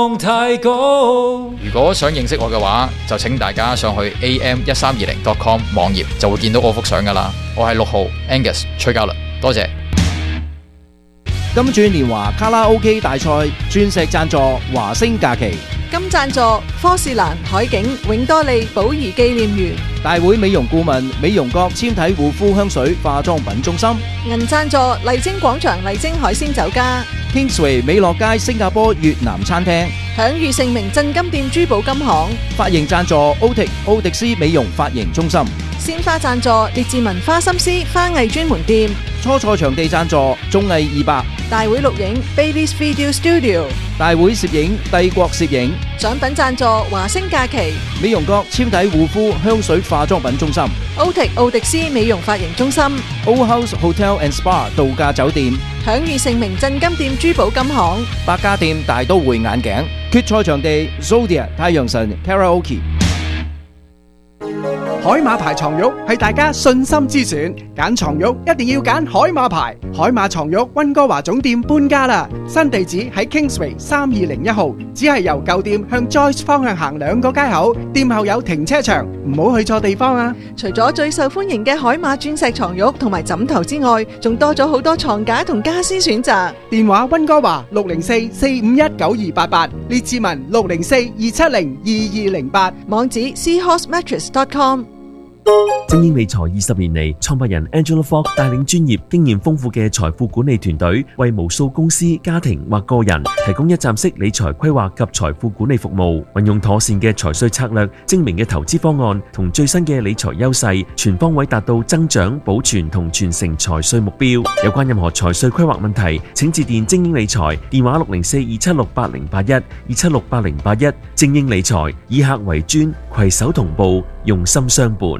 太高。 如果想認識我嘅話，就請大家上去 am1320.com 網頁就會見到我幅相噶啦。我係6號 Angus 崔嘉倫，多謝。 金鑽年華卡拉 OK 大賽，鑽石贊助華星假期， 金贊助科士蘭海景永多利寶儀紀念園， 大會美容顧問美容閣纖體護膚香水化妝品中心， 銀贊助麗晶廣場麗晶海鮮酒家， Kingsway 美樂街新加坡越南餐廳， 享譽盛名鎮金店珠寶金行， 髮型贊助奧迪斯美容髮型中心， 鮮花贊助列治文花心思花藝專門店， 初賽場地贊助綜藝200， 大會錄影 Bailey's Video Studio， 大會攝影帝國攝影， 獎品贊助華星假期， 美容閣纖體護膚香水化妝品中心， 奧迪斯美容髮型中心， Old House Hotel and Spa 度假酒店， 享譽盛名鎮金店珠寶金行， 百家店大都會眼鏡，決賽場地 Zodia 太陽神 Karaoke。 海馬牌床褥係大家信心之選，揀床褥一定要揀海馬牌。海馬床褥溫哥華總店搬家啦，新地址喺 Kingsway 3201號，只係由舊店向 Joyce 方向行2個街口，店後有停車場，唔好去錯地方啊！ 除咗最受歡迎嘅海馬鑽石床褥同埋枕頭之外，仲多咗好多床架同家私選擇。 電話溫哥華604-451-9288，列治文604-270-2208， 網址 seahorsemattress.com。 精英理財20年嚟，創辦人 Angela Fogg 帶領專業、經驗豐富嘅財富管理團隊，為無數公司、家庭或個人提供一站式理財規劃及財富管理服務。運用妥善嘅財稅策略、精明嘅投資方案同最新嘅理財優勢，全方位達到增長、保存同傳承財稅目標。有關任何財稅規劃問題，請致電精英理財，電話604-276-8081，276-8081。精英理財以客為尊，攜手同步，用心相伴。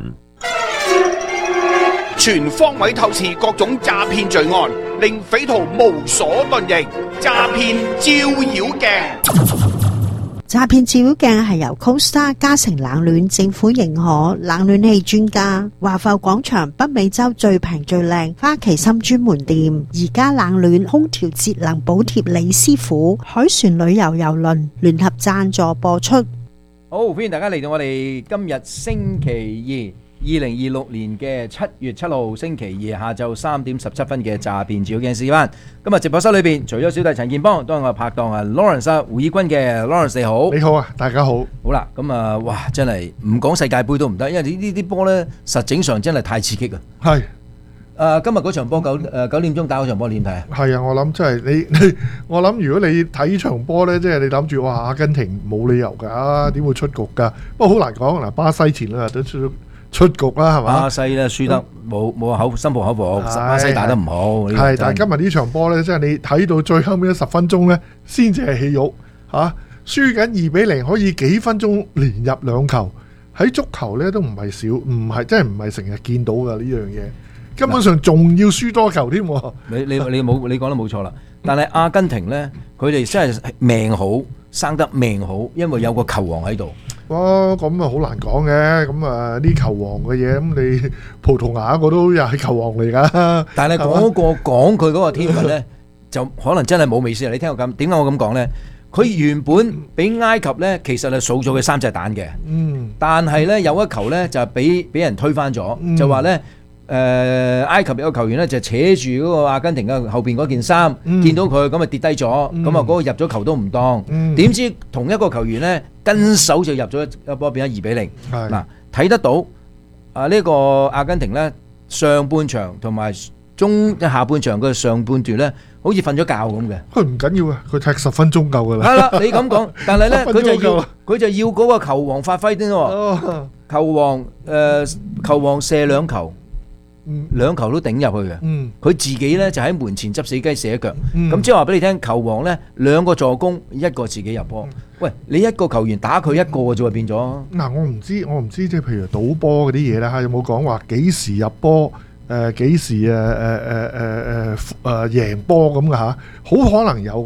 全方位透視各種詐騙罪案，令匪徒無所遁形。詐騙照妖鏡， 詐騙照妖鏡係由 CoStar 嘉誠冷暖政府認可冷暖氣專家，華埠廣場北美洲最平最靚花旗參專門店，而家冷暖空調節能補貼李師傅，海船旅遊郵輪聯合贊助播出。 好，歡迎大家嚟到我哋今日星期二，2026年嘅7月7號星期二下晝3點17分嘅詐騙照妖鏡示範。今日直播室裏邊，除咗小弟陳健邦，都係我拍檔啊 Lawrence 胡以軍嘅 Lawrence 你好。 你好啊，大家好。 好啦，咁啊，哇，真係唔講世界盃都唔得，因為呢啲波咧，實整上真係太刺激啊。 係。 今日嗰場波9點鐘打嗰場波你點睇啊？ 係啊，我諗真係我諗如果你睇場波咧，即係你諗住哇，阿根廷冇理由㗎，點會出局㗎？不過好難講嗱，巴西前兩日都出局啦，係嘛？巴西咧輸得冇心服口服，巴西打得唔好。係，但係今日呢場波咧，即係你睇到最後尾10分鐘咧，先至係戲肉嚇，輸緊2-0，可以幾分鐘連入2球，喺足球咧都唔係少，唔係真係唔係成日見到㗎呢樣嘢。根本上仲要輸多球添。你講得冇錯啦。但係阿根廷呢，佢哋真係命好，生得命好，因為有個球王喺度。哇！咁啊好難講嘅。咁啊啲球王嘅嘢，咁你葡萄牙嗰個都又係球王嚟㗎。但係嗰個講佢嗰個天分呢，就可能真係冇美斯。你聽我咁點解我咁講呢？佢原本俾埃及呢，其實係數咗佢3隻蛋嘅。但係呢，有一球呢，就俾人推翻咗，就話呢。埃及有個球員咧就扯住嗰個阿根廷嘅後邊嗰件衫，見到佢咁啊跌低咗，咁啊嗰個入咗球都唔當，點知同一個球員咧跟手就入咗一波，變咗2-0。嗱，睇得到呢個阿根廷咧上半場同埋下半場嘅上半段咧，好似瞓咗覺咁嘅。佢唔緊要啊，佢踢10分鐘夠噶啦。係啦，你咁講，但係咧佢就要嗰個球王發揮啲喎。球王射2球。2球都頂入去嘅，佢自己咧就喺門前執死雞射一腳，咁即係話俾你聽，球王咧2個助攻，1個自己入波。喂，你一個球員打佢1個嘅啫喎，變咗。嗱，我唔知即係譬如賭波嗰啲嘢咧嚇，有冇講話幾時入波？幾時贏波咁嘅嚇？好可能有㗎。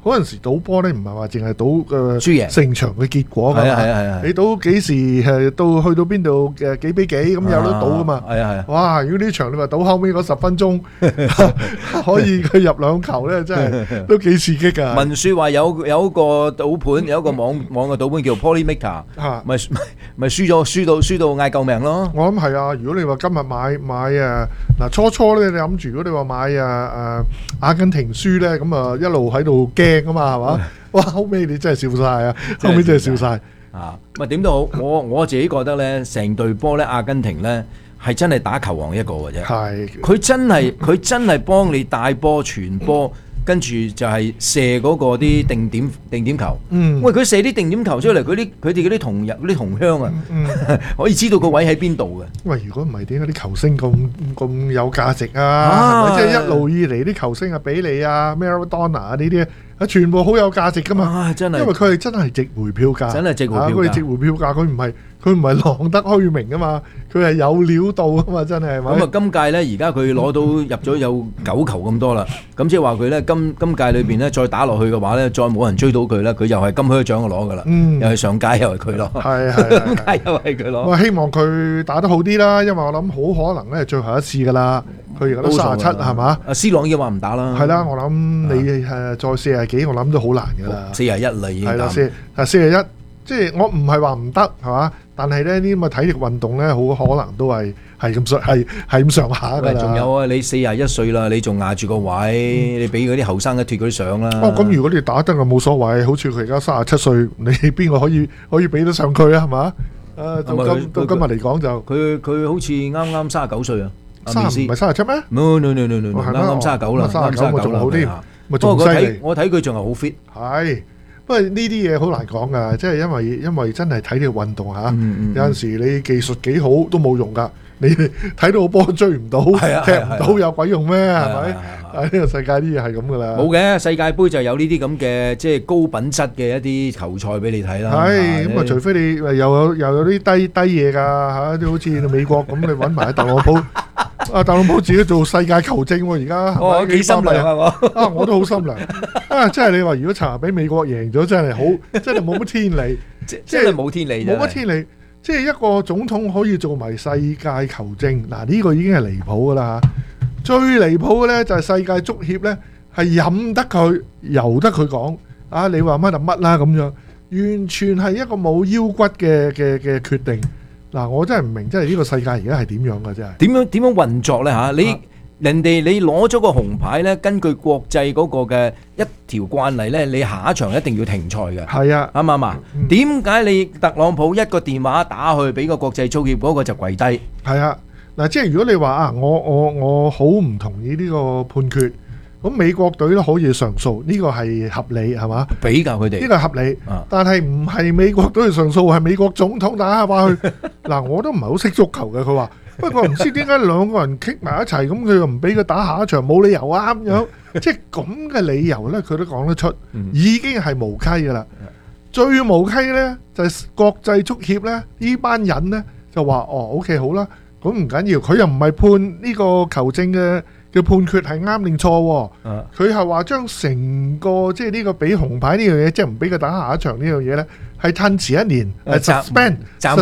嗰陣時賭波咧，唔係話淨係賭輸贏成場嘅結果㗎嘛。係你賭幾時係到去到邊度嘅幾比幾咁有得賭㗎嘛。係。哇！如果呢場你話賭後尾嗰10分鐘可以佢入2球咧，真係都幾刺激㗎。 文説話有一個賭盤，有一個網嘅賭盤叫 Polymaker， 咪輸到嗌救命咯。 我諗係啊，如果你話今日買嗱初咧，你諗住如果你話買阿根廷輸咧，咁啊一路喺度驚啊嘛，係嘛？哇！後尾你真係笑晒啊！後尾真係笑晒啊！咪點都好，我自己覺得咧，成隊波咧，阿根廷咧係真係打球王一個嘅啫。係佢真係幫你帶波傳波。跟住就係射嗰個啲定點球。喂，佢射啲定點球出嚟，佢哋嗰啲銅槍啊，可以知道個位喺邊度嘅。 喂，如果唔係點解啲球星咁有價值啊？即係一路以嚟啲球星啊，比利啊、Maradona 啊呢啲啊，全部好有價值噶嘛。真係，因為佢係真係值回票價。真係值回票價。佢值回票價，佢唔係浪得虛名啊嘛，佢係有料到啊嘛，真係。 咁啊，今屆咧，而家佢攞到入咗有9球咁多啦。咁即係話佢咧，今屆裏邊咧，再打落去嘅話咧，再冇人追到佢咧，佢又係金靴獎攞噶啦。又係上屆又係佢攞。係。今屆又係佢攞。 我希望佢打得好啲啦，因為我諗好可能咧，最後一次噶啦。佢而家都37係嘛？ 阿 C 朗已經話唔打啦。 係啦，我諗你再40幾，我諗都好難噶啦。 41啦已經。係啦 ，41。即係我唔係話唔得係嘛，但係咧呢啲咁嘅體力運動咧，好可能都係咁上下㗎啦。 仲有啊，你41歲啦，你仲壓住個位，你俾嗰啲後生一脱嗰啲相啦。 咁如果你打得就冇所謂，好似佢而家37歲，你邊個可以比得上佢啊？係嘛？到今日嚟講就佢好似啱39歲啊。 唔係37咩 ？No，啱39啦，39咪仲好啲， 咪仲犀利。 我睇佢仲係好 fit。 係。不過呢啲嘢好難講㗎，即係因為真係體力運動嚇，有陣時你技術幾好都冇用㗎，你睇到個波追唔到，踢唔到有鬼用咩？係咪？呢個世界啲嘢係咁㗎啦。 冇嘅，世界盃就有呢啲咁嘅即係高品質嘅一啲球賽俾你睇啦。 係咁啊，除非你又有啲低嘢㗎嚇，啲好似美國咁，你揾埋特朗普。特朗普自己做世界球證喎，而家幾心涼啊！ 我都好心涼啊！即係你話如果尋日俾美國贏咗，真係好，真係冇乜天理， 即係冇天理， 冇乜天理。即係一個總統可以做埋世界球證，嗱呢個已經係離譜㗎啦！最離譜嘅咧就係世界足協咧係任得佢由得佢講啊！你話乜就乜啦咁樣，完全係一個冇腰骨嘅決定。嗱，我真係唔明，即係呢個世界而家係點樣㗎？真係點樣運作咧嚇？人哋你攞咗個紅牌咧，根據國際嗰個嘅一條慣例咧，你下一場一定要停賽嘅。 係啊， 啱唔啱啊？點解你特朗普一個電話打去俾個國際足協嗰個就跪低？ 係啊，嗱，即係如果你話啊，我好唔同意呢個判決。咁美國隊都可以上訴，呢個係合理係嘛？ 比較佢哋呢個係合理，但係唔係美國隊上訴，係美國總統打下話去。嗱，我都唔係好識足球嘅，佢話不過唔知點解兩個人傾埋一齊，咁佢又唔俾佢打下一場，冇理由啊咁樣。即係咁嘅理由呢，佢都講得出，已經係無稽噶啦。最無稽呢，就係國際足協呢班人呢，就話OK 好啦，咁唔緊要，佢又唔係判呢個球證嘅判決係啱定錯，佢係話將成個即係呢個俾紅牌呢樣嘢，即係唔俾佢打下一場呢樣嘢咧，係褪遲1年，suspend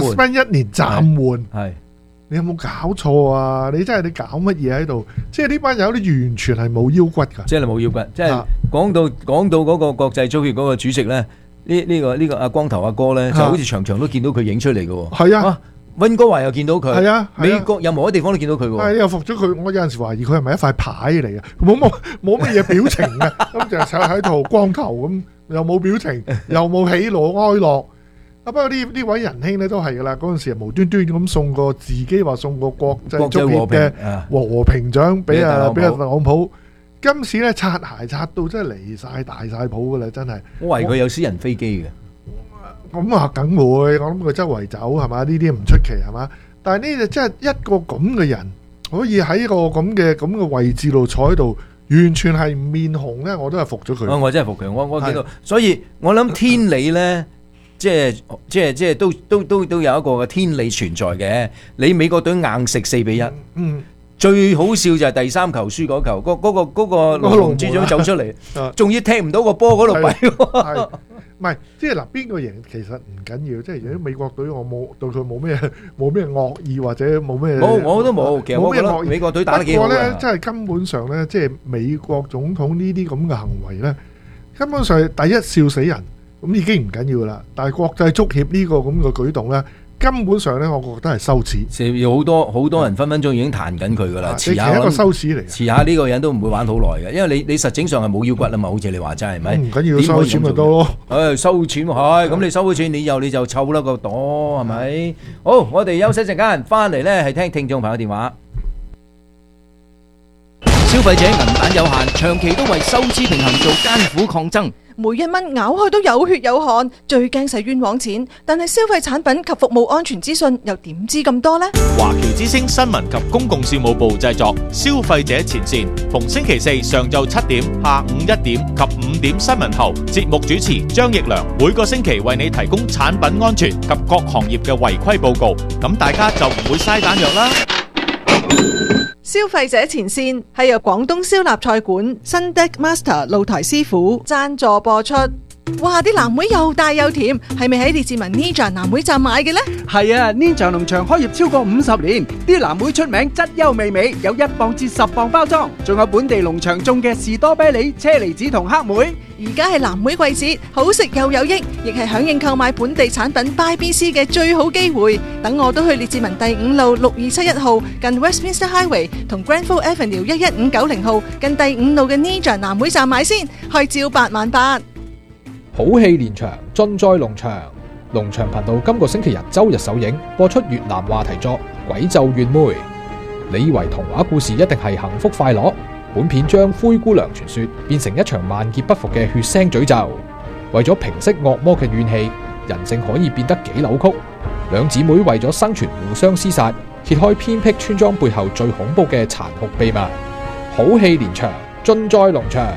1年暫緩。係你有冇搞錯啊？你真係你搞乜嘢喺度？即係呢班友啲完全係冇腰骨㗎。 即係冇腰骨，即係講到嗰個國際足協嗰個主席咧，呢個阿光頭阿哥咧，就好似場場都見到佢影出嚟嘅。係啊。溫哥華又見到佢，係啊，美國任何一地方都見到佢喎。 係又服咗佢，我有陣時懷疑佢係咪一塊牌嚟嘅，冇乜嘢表情嘅，咁就坐喺度光頭咁，又冇表情，又冇喜怒哀樂。不過呢位仁兄咧都係噶啦，嗰陣時無端端咁送個自己話送個國際足協嘅和平獎俾阿特朗普。今次咧擦鞋擦到真係離晒大晒譜噶啦，真係。 我懷疑佢有私人飛機嘅。 咁啊，梗會，我諗佢周圍走係嘛？呢啲唔出奇係嘛？但係呢就真係一個咁嘅人，可以喺個咁嘅位置度坐喺度，完全係面紅咧，我都係服咗佢。 我真係服佢，我見到，所以我諗天理咧，即係都有一個嘅天理存在嘅。你美國隊硬食4-1， 最好笑就係第3球輸嗰球，嗰個龍珠長走出嚟，仲要踢唔到個波嗰度弊喎。 唔係，即係嗱，邊個贏其實唔緊要，即係如果美國隊我冇對佢冇咩惡意或者冇咩， 我都冇，其實我覺得美國隊打得幾好嘅。 不過咧，即係根本上咧，即係美國總統呢啲咁嘅行為咧，根本上係第一笑死人，咁已經唔緊要啦。但係國際足協呢個咁嘅舉動咧，根本上咧，我覺得係羞恥。 有好多人分分鐘已經彈緊佢噶啦，遲下係一個羞恥嚟。 遲下呢個人都唔會玩好耐嘅，因為你實整上係冇腰骨啊嘛，好似你話齋係咪？ 唔緊要，收錢咪得咯。 收錢係，咁你收咗錢，你就湊啦個朵係咪？好，我哋休息陣間，翻嚟咧係聽聽眾朋友電話。消費者銀彈有限，長期都為收支平衡做艱苦抗爭。 每一蚊咬開都有血有汗，最驚使冤枉錢。但係消費產品及服務安全資訊又點知咁多呢？ 華僑之聲新聞及公共事務部製作，消費者前線，逢星期四上晝7點、下午1點及5點新聞後，節目主持張奕良每個星期為你提供產品安全及各行業嘅違規報告，咁大家就唔會嘥彈藥啦。 消費者前線係由廣東燒臘菜館新 Deck Master 露台師傅贊助播出。哇！啲藍莓又大又甜，係咪喺列治文 Ninja 藍莓站買嘅呢？ 係啊 ，Ninja 農場開業超過50年，啲藍莓出名質優味美，有1磅至10磅包裝，仲有本地農場種嘅士多啤梨、車厘子同黑莓。 而家係藍莓季節，好食又有益，亦係響應購買本地產品 Buy BC 嘅最好機會。等我都去列治文第5路6271號近 Westminster Highway 同 Granville Avenue 11590號近第5路嘅 Ninja 藍莓站買先，開招8萬8。 好戲連場，盡在農場。農場頻道今個星期日周日首映播出越南話題作《鬼咒怨妹》。你以為童話故事一定係幸福快樂？本片將灰姑娘傳說變成一場萬劫不復嘅血腥詛咒。為咗平息惡魔嘅怨氣，人性可以變得幾扭曲。兩姊妹為咗生存互相廝殺，揭開偏僻村莊背後最恐怖嘅殘酷秘密。好戲連場，盡在農場。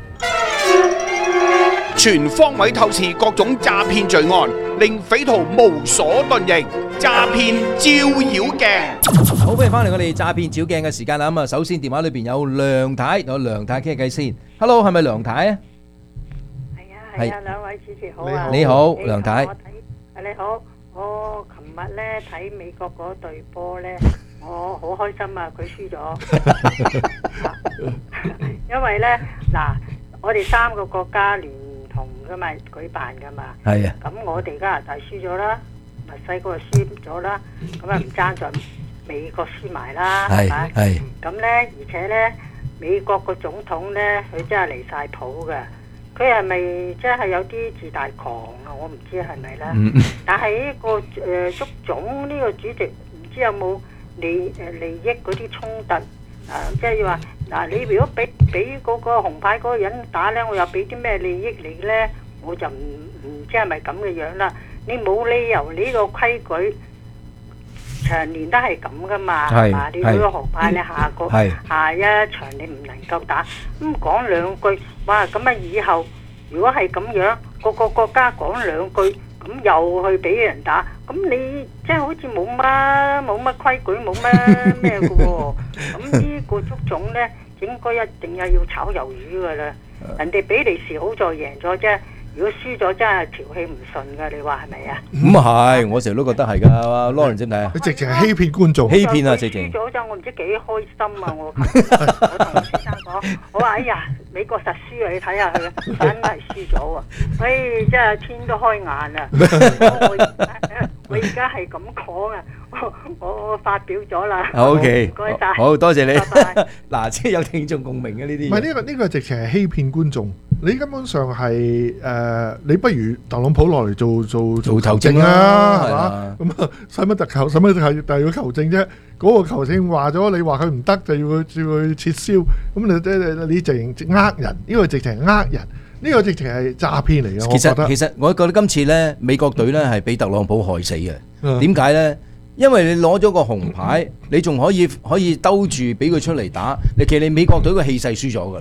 全方位透視各種詐騙罪案，令匪徒無所遁形。詐騙照妖鏡， 好，歡迎翻嚟我哋詐騙照鏡嘅時間啦。咁啊，首先電話裏邊有梁太，有梁太傾下偈先。Hello， 係咪梁太啊？ 係啊，兩位主持好啊。 你好，梁太。 你好，我琴日咧睇美國嗰隊波咧，我好開心啊！佢輸咗，因為咧嗱，我哋3個國家聯同噶嘛舉辦噶嘛， 係啊。 咁我哋加拿大輸咗啦，墨西哥輸咗啦，咁啊唔爭在美國輸埋啦，係咪？係。咁咧，而且咧，美國個總統咧，佢真係離晒譜嘅。佢係咪真係有啲自大狂啊？我唔知係咪啦。但係呢個足總呢個主席唔知有冇利益嗰啲衝突即係話嗱，你如果俾嗰個紅牌嗰個人打咧，我又俾啲咩利益你咧，我就唔知係咪咁嘅樣啦。你冇理由呢個規矩長年都係咁噶嘛，係嘛？你嗰個紅牌你下一場你唔能夠打，咁講兩句，哇！咁啊以後如果係咁樣，個個國家講兩句，咁又去俾人打，咁你即係好似冇乜規矩，冇乜咩嘅喎。咁呢個足總咧，應該一定係要炒魷魚噶啦。人哋比利時好在贏咗啫。如果輸咗真係調氣唔順㗎，你話係咪啊？ 咁係，我成日都覺得係㗎。Lauren 知唔知啊？ 佢直情係欺騙觀眾， 欺騙啊！直情。 輸咗就我唔知幾開心啊！我同先生講，我話哎呀，美國實輸啊！你睇下佢，真係輸咗啊！哎，真係天都開眼啊！我而家係咁講啊！我發表咗啦。 OK， 唔該曬， 好多謝你。 嗱， 即係有聽眾共鳴嘅呢啲。 唔係呢個直情係欺騙觀眾。你根本上係你不如特朗普落嚟做球證啦，係嘛？咁啊，使乜特球？使乜係要球證啫？嗰個球證話咗，你話佢唔得，就要佢撤銷。咁你直情呃人，呢個直情係呃人，呢個直情係詐騙嚟嘅。 其實我覺得今次咧，美國隊咧係俾特朗普害死嘅。點解咧？因為你攞咗個紅牌，你仲可以兜住俾佢出嚟打，其實你美國隊個氣勢輸咗㗎啦。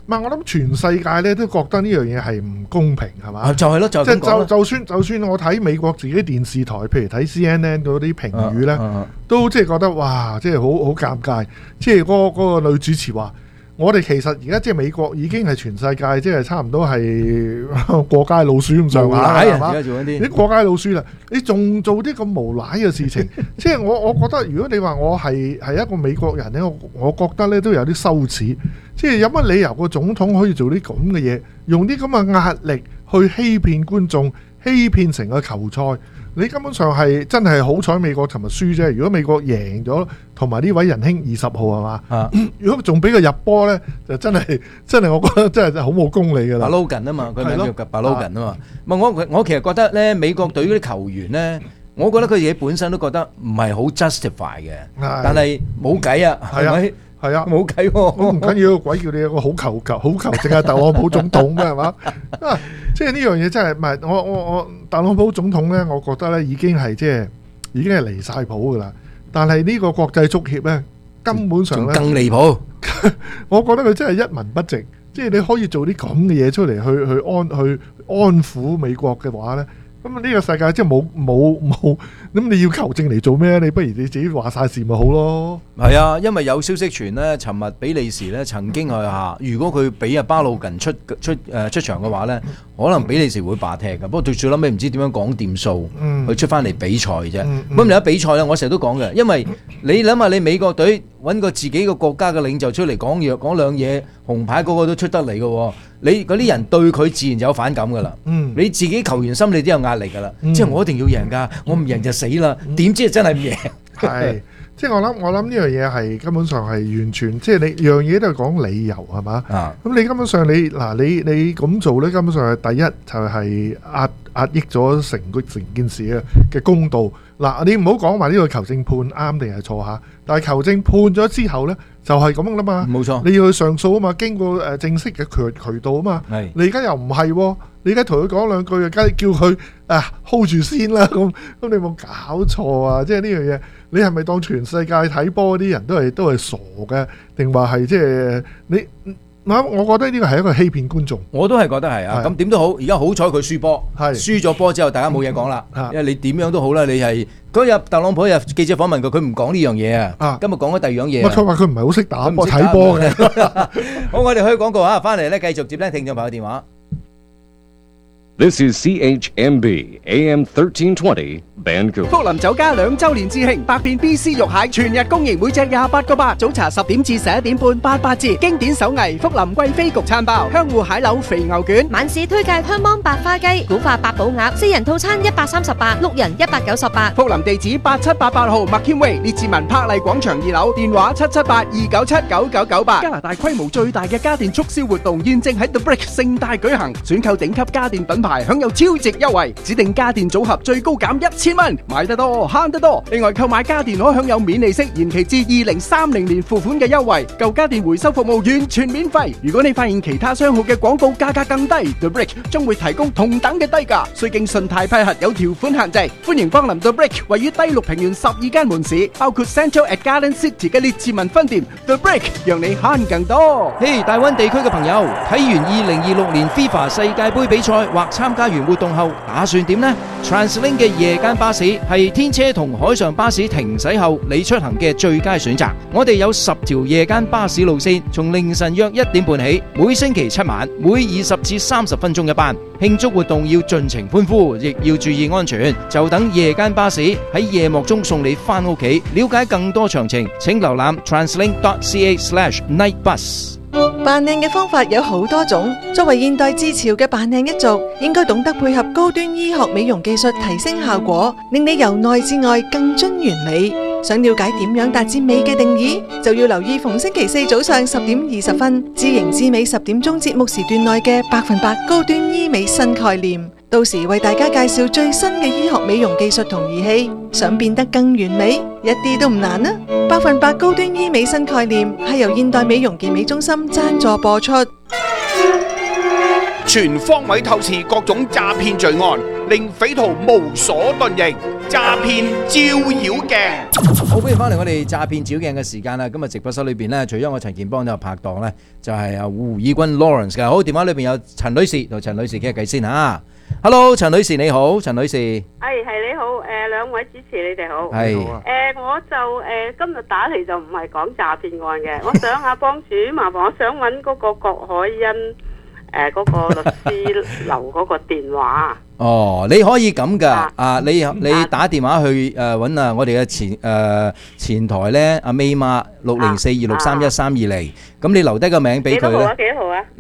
唔係我諗全世界咧都覺得呢樣嘢係唔公平係嘛？ 就係咯，就係咁講啦。 就算我睇美國自己電視台，譬如睇 CNN 嗰啲評語咧，都即係覺得哇，即係好尷尬。即係嗰個女主持話。我哋其實而家即係美國已經係全世界即係差唔多係過街老鼠咁上下係嘛？啲過街老鼠啦，你仲做啲咁無賴嘅事情，即係我覺得如果你話我係一個美國人咧，我覺得咧都有啲羞恥。即係有乜理由個總統可以做啲咁嘅嘢，用啲咁嘅壓力去欺騙觀眾，欺騙成個球賽？你根本上係真係好彩美國尋日輸啫。如果美國贏咗，同埋呢位仁兄20號係嘛？如果仲俾佢入波咧，就真係我覺得真係好冇功利㗎啦。 Balogun 啊嘛，佢名叫 Balogun 啊嘛。我其實覺得咧，美國隊嗰啲球員咧，我覺得佢哋本身都覺得唔係好 justify 嘅，但係冇計啊，係咪？係啊，冇計喎， 唔緊要，鬼叫你有個好球，淨係特朗普總統咩係嘛？即係呢樣嘢真係唔係我特朗普總統咧，我覺得咧已經係離晒譜㗎啦。但係呢個國際足協咧，根本上咧更離譜。 我覺得佢真係一文不值。即係你可以做啲咁嘅嘢出嚟去安撫美國嘅話咧。咁呢個世界即係冇，咁你要球證嚟做咩？你不如你自己話晒事咪好咯。 係啊，因為有消息傳咧，尋日比利時咧曾經如果佢俾阿巴魯近出場嘅話咧，可能比利時會罷踢㗎。不過最最撚尾唔知點樣講掂數，佢出翻嚟比賽啫。咁你一比賽咧，我成日都講嘅，因為你諗下你美國隊揾個自己個國家嘅領袖出嚟講兩嘢，紅牌個個都出得嚟嘅。你嗰啲人對佢自然就有反感噶啦，你自己球員心理都有壓力噶啦，即係我一定要贏噶，我唔贏就死啦，點知真係唔贏？ 係，即係我諗呢樣嘢係根本上係完全，即係你樣嘢都係講理由係嘛？咁你根本上你咁做咧，根本上係第一就係壓抑咗成件事嘅公道。嗱，你唔好講話呢個球證判啱定係錯嚇，但係球證判咗之後咧，就係咁啦嘛。冇錯，你要去上訴啊嘛，經過正式嘅渠道啊嘛。係，你而家又唔係喎，你而家同佢講兩句，梗係叫佢hold 住先啦。咁你有冇搞錯啊？即係呢樣嘢，你係咪當全世界睇波嗰啲人都係傻嘅，定話係即係你？我覺得呢個係一個欺騙觀眾， 我都係覺得係啊。咁點都好，而家好彩佢輸波，輸咗波之後，大家冇嘢講啦。因為你點樣都好啦，你係嗰日特朗普有記者訪問佢唔講呢樣嘢啊。今日講咗第二樣嘢。 佢話佢唔係好識打波睇波嘅。 好，我哋去廣告啊，翻嚟咧繼續接聽聽眾朋友電話。 This is CHMB AM 1320 Vancouver。 福林酒家2週年致慶，百變 BC 肉蟹全日供應，每隻28個8，早茶10點至11點半88折。經典手藝福林貴妃焗餐包，香芋蟹柳肥牛卷。 晚市推介香芒白花雞、古法八寶鴨，4人套餐138，六人198。 福林地址8788號麥謙威列治文柏麗廣場2樓，電話778-297-9998。加拿大規模最大嘅家電促銷活動現正喺 The Brick 盛大舉行，選購頂級家電品牌享有超值優惠，指定家電組合最高減1000蚊，買得多慳得多。另外購買家電可享有免利息延期至2030年付款嘅優惠，舊家電回收服務完全免費。如果你發現其他商號嘅廣告價格更低， The Brick 將會提供同等嘅低價，需經信貸批核，有條款限制。歡迎光臨 The Brick 位於第6平原12間門市，包括 Central at Garden City 嘅列治文分店。 The Brick 讓你慳更多。 嘿，大灣地區嘅朋友，睇完2026年 FIFA 世界盃比賽或參加完活動後，打算點呢？ TransLink 嘅夜間巴士係天車同海上巴士停駛後你出行嘅最佳選擇。我哋有10條夜間巴士路線，從凌晨約1點半起，每星期7晚，每20至30分鐘一班。慶祝活動要盡情歡呼，亦要注意安全。就等夜間巴士喺夜幕中送你返屋企。了解更多詳情，請瀏覽 translink.ca/nightbus。 扮靚嘅方法有好多種，作為現代至潮嘅扮靚一族，應該懂得配合高端醫學美容技術提升效果，令你由內至外更臻完美。想了解點樣達至美嘅定義，就要留意逢星期4早上10點20分，知型知美10點鐘節目時段內嘅100%高端醫美新概念。到時為大家介紹最新嘅醫學美容技術同儀器，想變得更完美，一啲都唔難啊！100%高端醫美新概念係由現代美容健美中心贊助播出。 全方位透視各種詐騙罪案，令匪徒無所遁形。詐騙照妖鏡， 好，歡迎翻嚟我哋詐騙照鏡嘅時間啦。今日直播室裏邊呢，除咗我陳健邦有拍檔呢，就係胡以軍 Lawrence 嘅。好，電話裏邊有陳女士，同陳女士傾下偈先嚇。Hello， 陳女士你好，陳女士。係你好，兩位主持你哋好。 係。 我就今日打嚟就唔係講詐騙案嘅，我想阿幫主麻煩，我想揾嗰個郭海欣嗰個律師樓嗰個電話。哦，你可以咁噶，你打電話去揾我哋嘅前台咧，阿 May 媽60426312320，咁你留低個名俾佢咧。幾多號啊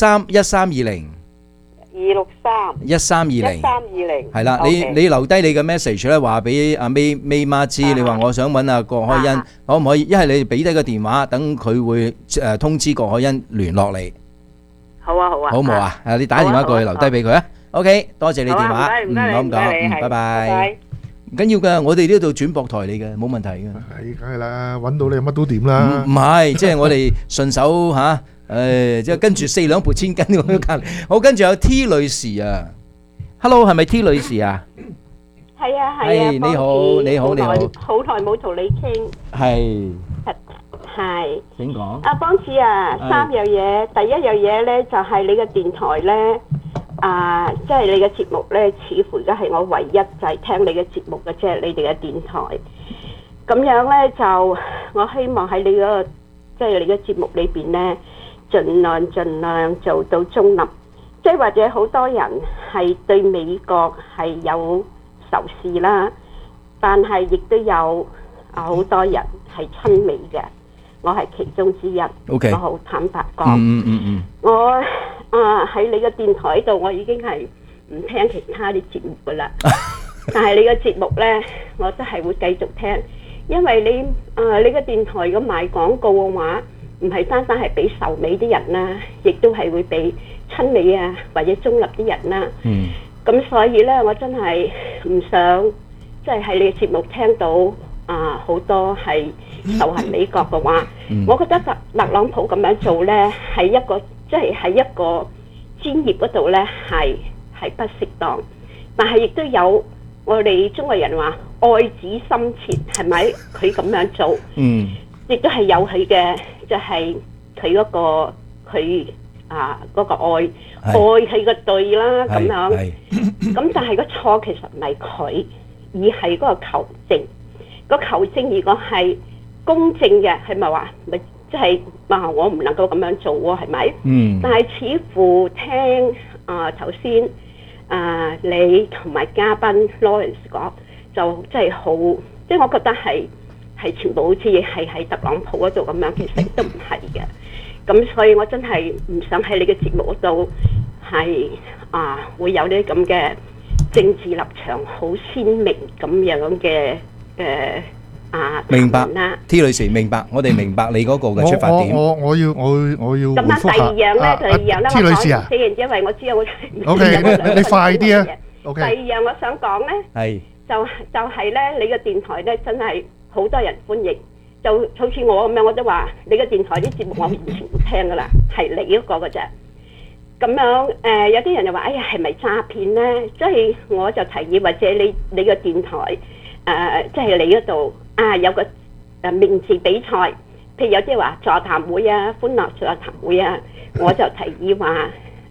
？2631320。2631320。係啦，你留低你嘅 message 咧，話俾阿 May 媽知，你話我想揾阿郭海欣，可唔可以？一係你俾低個電話，等佢會通知郭海欣聯絡你。好啊，好啊。好冇啊？你打電話過去留低俾佢啊。OK， 多謝你電話，唔好咁講，拜拜。唔緊要噶，我哋呢度轉播台嚟嘅，冇問題嘅。係，梗係啦，揾到你乜都掂啦。唔係，即係我哋順手嚇，即係跟住4兩撥千斤咁樣隔離。好，跟住有 T 女士啊 ，Hello， 係咪 T 女士啊？係啊，係啊，你好，你好，你好。好耐冇同你傾。係。係。請講。阿邦子啊，3樣嘢，第一樣嘢咧就係你嘅電台咧。即係你嘅節目呢，似乎而家係我唯一就係聽你嘅節目嘅啫，你哋嘅電台。咁樣呢，就我希望喺你嗰個即係你嘅節目裏邊呢，盡量做到中立。即係或者好多人係對美國係有仇視啦，但係亦都有好多人係親美嘅。我係其中之一。Okay. 我好坦白講。我喺你嘅電台度，我已經係唔聽其他啲節目噶啦。但係你嘅節目呢，我都係會繼續聽，因為你嘅電台如果賣廣告嘅話，唔係單單係俾仇美啲人啦，亦都係會俾親美啊或者中立啲人啦。咁所以呢，我真係唔想即係喺你嘅節目聽到好多係仇恨美國嘅話，我覺得特朗普咁樣做呢，係一個即係喺一個專業嗰度呢，係不適當，但係亦都有我哋中國人話愛子心切，係咪？佢咁樣做，亦都係有佢嘅，就係佢嗰個佢嗰個愛佢個對啦咁樣。咁但係個錯其實唔係佢，而係嗰個求證。個求證如果係公正嘅，係咪話咪即係話我唔能夠咁樣做喎？係咪？但係似乎聽頭先你同埋嘉賓 Lawrence 講，就真係好，即係我覺得係全部好似係喺特朗普嗰度咁樣，其實都唔係嘅。咁所以我真係唔想喺你嘅節目嗰度係會有呢啲咁嘅政治立場好鮮明咁樣嘅。明白啦 ，T 女士明白，我哋明白你嗰個嘅出發點。我要咁樣第二樣咧，第二樣咧，T 女士啊，因為我知道我 OK， 你快啲啊。OK， 第二樣我想講咧，係就係咧，你嘅電台咧真係好多人歡迎，就好似我咁樣，我都話你嘅電台啲節目我完全唔聽噶啦，係你嗰個嘅啫。咁樣有啲人就話：哎呀，係咪詐騙咧？即係我就提議，或者你嘅電台。即係你嗰度有個名字比賽，譬如有啲話座談會啊，歡樂座談會啊，我就提議話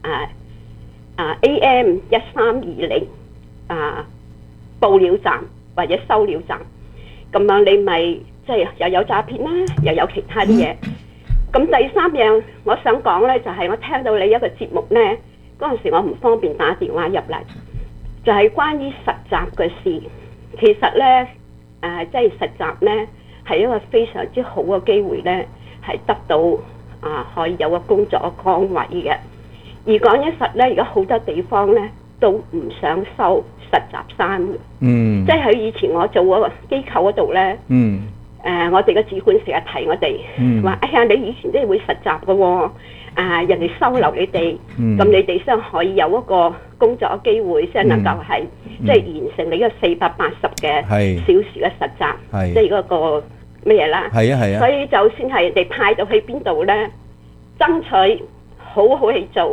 AM 1320報料站或者收料站，咁樣你咪即係又有詐騙啦，又有其他啲嘢。咁第三樣我想講呢，就係我聽到你一個節目呢，嗰陣時我唔方便打電話入嚟，就係關於實習嘅事。其實咧，即係實習咧，係一個非常之好嘅機會咧，係得到可以有個工作嘅崗位嘅。而講一實咧，而家好多地方咧都唔想收實習生嘅。即係喺以前我做嗰個機構嗰度咧，我哋嘅主管成日提我哋，話：哎呀，你以前都係會實習嘅喎。人哋收留你哋，咁你哋先可以有一個工作嘅機會，先能夠係即係完成你嗰480嘅小時嘅實習，即係嗰個咩嘢啦。係啊係啊。所以就算係人哋派到去邊度咧，爭取好好去做，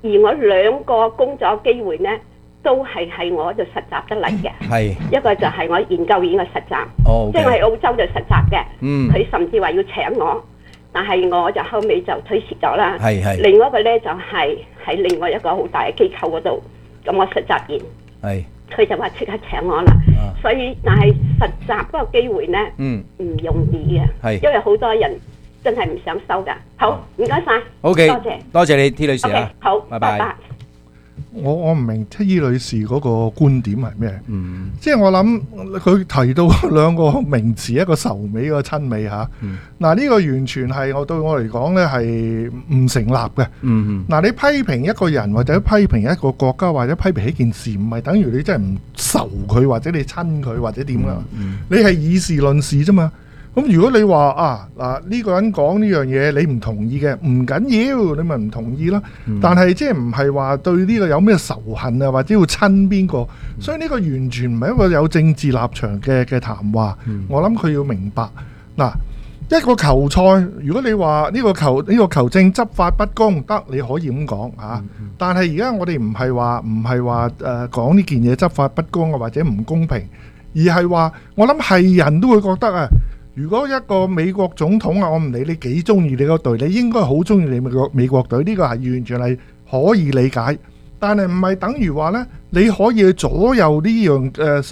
而我2個工作機會呢，都係我就實習得嚟嘅。 係一個就係我研究院嘅實習， 即係我喺澳洲就實習嘅。佢甚至話要請我，但係我就後尾就推遲咗啦。另外一個呢，就係喺另外一個好大嘅機構嗰度，咁我實習完，佢就話即刻請我啦。所以但係實習嗰個機會呢，唔容易嘅，因為好多人真係唔想收噶。好，唔該晒。 OK， 多謝你 T 女士啊。 好， 拜拜。 我唔明 T 女士嗰個觀點係咩？即係我諗佢提到2個名詞，一個仇美，一個親美嚇。嗱呢個完全係我對我嚟講呢係唔成立嘅。嗱你批評一個人或者批評一個國家或者批評一件事，唔係等於你真係唔仇佢或者你親佢或者點㗎？你係以事論事啫嘛。咁如果你話呢個人講呢樣嘢你唔同意嘅，唔緊要，你咪唔同意啦。但係即係唔係話對呢個有咩仇恨啊，或者要親邊個？所以呢個完全唔係一個有政治立場嘅談話。我諗佢要明白嗱，一個球賽，如果你話呢個球證執法不公得，你可以咁講嚇。但係而家我哋唔係話講呢件嘢執法不公啊，或者唔公平，而係話我諗係人都會覺得啊。如果一個美國總統啊，我唔理你幾中意你個隊，你應該好中意你美國隊，呢個係完全係可以理解。但係唔係等於話呢，你可以去左右呢樣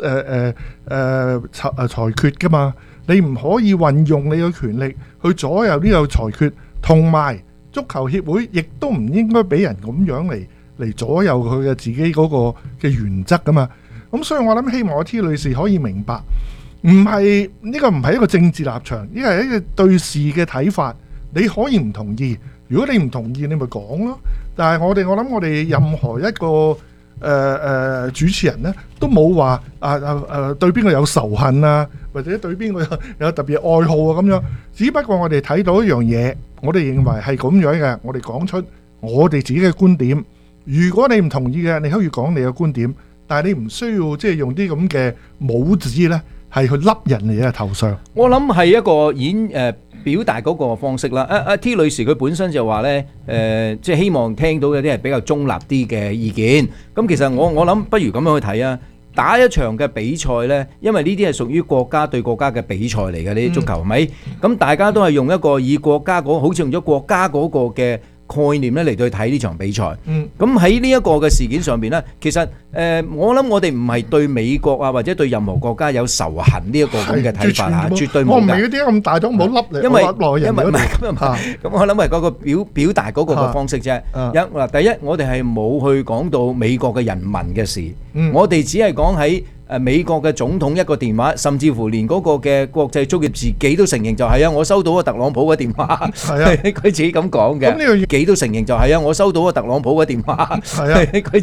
裁決噶嘛？你唔可以運用你嘅權力去左右呢個裁決，同埋足球協會亦都唔應該俾人咁樣嚟左右佢嘅自己嗰個嘅原則噶嘛。咁所以我諗希望我 T 女士可以明白。唔係呢個唔係一個政治立場，呢個係一個對事嘅睇法。你可以唔同意，如果你唔同意，你咪講咯。但係我諗我哋任何一個主持人呢，都冇話對邊個有仇恨啊，或者對邊個有特別愛好啊咁樣。只不過我哋睇到一樣嘢，我哋認為係咁樣嘅，我哋講出我哋自己嘅觀點。如果你唔同意嘅，你可以講你嘅觀點，但係你唔需要即係用啲咁嘅帽子呢。係去笠人嚟嘅頭上， 我諗係一個表達嗰個方式啦。T 女士佢本身就話呢，即係希望聽到有啲係比較中立啲嘅意見。咁其實我諗不如咁樣去睇啊。打一場嘅比賽呢，因為呢啲係屬於國家對國家嘅比賽嚟嘅，呢啲足球係咪？咁大家都係用一個以國家好似用咗國家嗰個嘅概念咧嚟到去睇呢場比賽。咁喺呢一個嘅事件上邊呢，其實我諗我哋唔係對美國啊或者對任何國家有仇恨呢一個咁嘅睇法嚇，絕對冇㗎。 我唔係嗰啲咁大都唔好笠你， 因為唔係咁我諗係嗰個表達嗰個嘅方式啫。第一我哋係冇去講到美國嘅人民嘅事，我哋只係講喺美國嘅總統一個電話，甚至乎連嗰個嘅國際足協自己都承認就係啊，我收到個特朗普嘅電話，佢自己咁講嘅。咁呢樣嘢自己都承認就係啊，我收到個特朗普嘅電話，佢